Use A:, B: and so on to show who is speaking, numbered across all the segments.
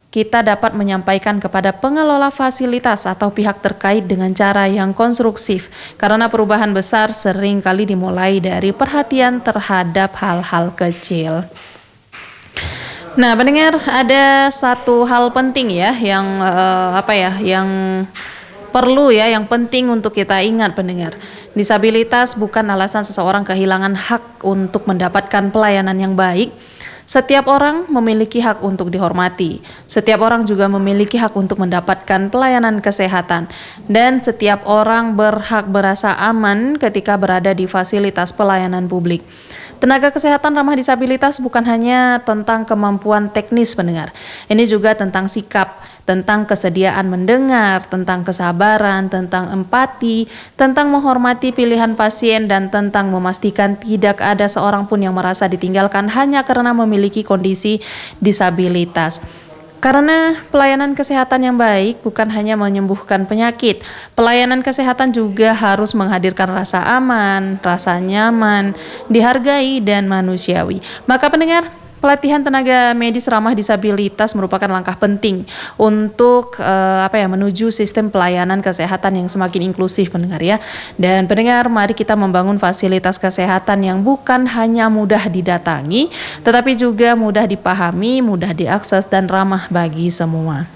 A: kita dapat menyampaikan kepada pengelola fasilitas atau pihak terkait dengan cara yang konstruktif, karena perubahan besar sering kali dimulai dari perhatian terhadap hal-hal kecil. Nah, pendengar, ada satu hal penting ya yang yang perlu ya, yang penting untuk kita ingat, pendengar. Disabilitas bukan alasan seseorang kehilangan hak untuk mendapatkan pelayanan yang baik. Setiap orang memiliki hak untuk dihormati. Setiap orang juga memiliki hak untuk mendapatkan pelayanan kesehatan. Dan setiap orang berhak berasa aman ketika berada di fasilitas pelayanan publik. Tenaga kesehatan ramah disabilitas bukan hanya tentang kemampuan teknis, pendengar. Ini juga tentang sikap, tentang kesediaan mendengar, tentang kesabaran, tentang empati, tentang menghormati pilihan pasien, dan tentang memastikan tidak ada seorang pun yang merasa ditinggalkan hanya karena memiliki kondisi disabilitas. Karena pelayanan kesehatan yang baik bukan hanya menyembuhkan penyakit, pelayanan kesehatan juga harus menghadirkan rasa aman, rasa nyaman, dihargai, dan manusiawi. Maka pendengar, pelatihan tenaga medis ramah disabilitas merupakan langkah penting untuk menuju sistem pelayanan kesehatan yang semakin inklusif, pendengar ya. Dan pendengar, mari kita membangun fasilitas kesehatan yang bukan hanya mudah didatangi, tetapi juga mudah dipahami, mudah diakses, dan ramah bagi semua.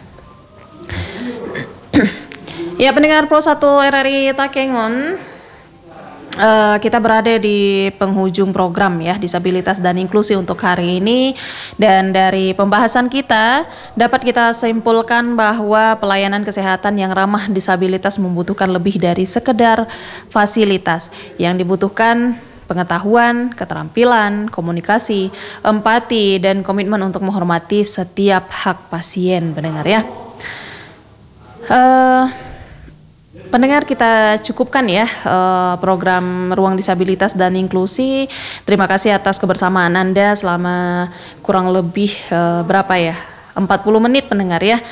A: Ya, pendengar Pro 1 RRI Takengon, kita berada di penghujung program ya, disabilitas dan inklusi untuk hari ini. Dan dari pembahasan kita dapat kita simpulkan bahwa pelayanan kesehatan yang ramah disabilitas membutuhkan lebih dari sekedar fasilitas. Yang dibutuhkan pengetahuan, keterampilan, komunikasi, empati, dan komitmen untuk menghormati setiap hak pasien, pendengar ya. Pendengar, kita cukupkan ya program Ruang Disabilitas dan Inklusi. Terima kasih atas kebersamaan Anda selama kurang lebih 40 menit, pendengar ya.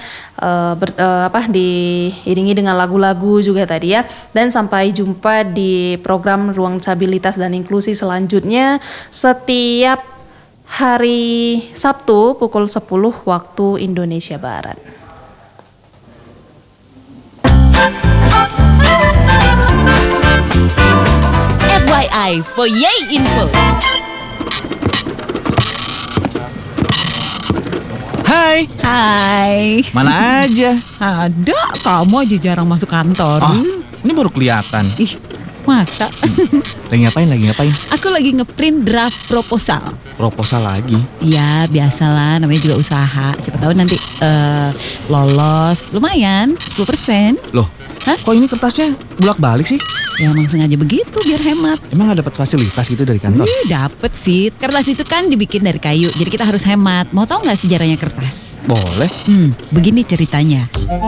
A: Diiringi dengan lagu-lagu juga tadi ya. Dan sampai jumpa di program Ruang Disabilitas dan Inklusi selanjutnya setiap hari Sabtu pukul 10 waktu Indonesia Barat.
B: FYI for Yay Info.
C: Hai. Mana aja?
B: Ada, kamu aja jarang masuk kantor.
C: Ini baru kelihatan.
B: Ih, masa?
C: Lagi ngapain?
B: Aku lagi ngeprint draft proposal.
C: Proposal lagi?
B: Ya, biasalah, namanya juga usaha. Siapa tahu nanti lolos. Lumayan, 10%.
C: Loh, kok ini kertasnya bolak-balik sih?
B: Ya emang sengaja begitu biar hemat.
C: Emang dapat fasilitas gitu dari kantor?
B: Dapet sih. Kertas itu kan dibikin dari kayu, jadi kita harus hemat. Mau tahu nggak sejarahnya kertas?
C: Boleh.
B: Begini ceritanya.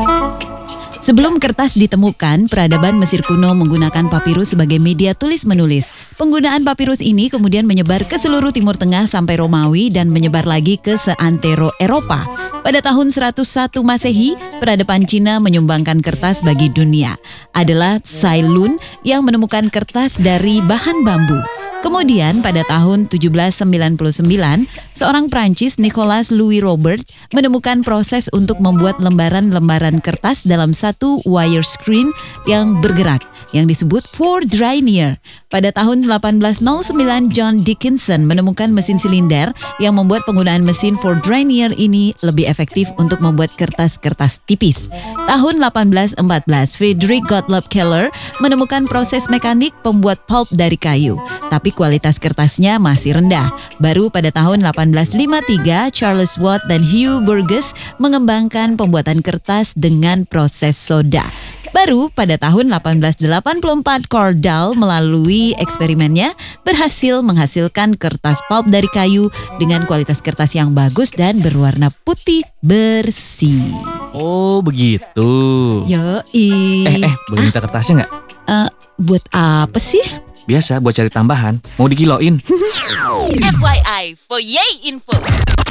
B: Sebelum kertas ditemukan, peradaban Mesir kuno menggunakan papirus sebagai media tulis-menulis. Penggunaan papirus ini kemudian menyebar ke seluruh Timur Tengah sampai Romawi dan menyebar lagi ke seantero Eropa. Pada tahun 101 Masehi, peradaban Cina menyumbangkan kertas bagi dunia. Adalah Cai Lun yang menemukan kertas dari bahan bambu. Kemudian pada tahun 1799, seorang Prancis Nicolas Louis Robert menemukan proses untuk membuat lembaran-lembaran kertas dalam satu wire screen yang bergerak, yang disebut Fourdrinier. Pada tahun 1809, John Dickinson menemukan mesin silinder yang membuat penggunaan mesin Fourdrinier ini lebih efektif untuk membuat kertas-kertas tipis. Tahun 1814, Friedrich Gottlob Keller menemukan proses mekanik pembuat pulp dari kayu, tapi kualitas kertasnya masih rendah. Baru pada tahun 1853, Charles Watt dan Hugh Burgess mengembangkan pembuatan kertas dengan proses soda. Baru pada tahun 1884, Cordell melalui eksperimennya berhasil menghasilkan kertas pulp dari kayu dengan kualitas kertas yang bagus dan berwarna putih bersih.
C: Oh begitu.
B: Yoi.
C: Boleh minta kertasnya nggak?
B: Buat apa sih?
C: Biasa buat cari tambahan. Mau dikiloin.
B: FYI for Yay Info.